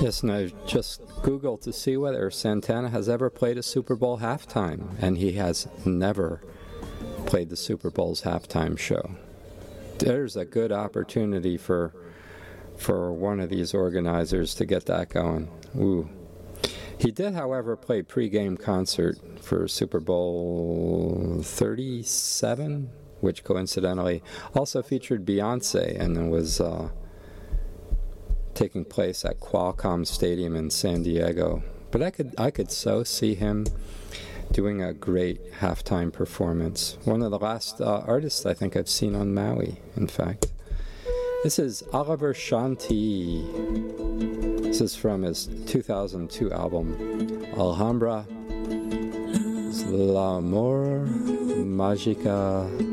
Yes, and I've just Googled to see whether Santana has ever played a Super Bowl halftime, and he has never played the Super Bowl's halftime show. There's a good opportunity for one of these organizers to get that going. Ooh. He did, however, play pre-game concert for Super Bowl 37, which coincidentally also featured Beyonce, and it was taking place at Qualcomm Stadium in San Diego. But I could so see him doing a great halftime performance. One of the last artists I think I've seen on Maui, in fact. This is Oliver Shanti. This is from his 2002 album, Alhambra, L'Amor Magica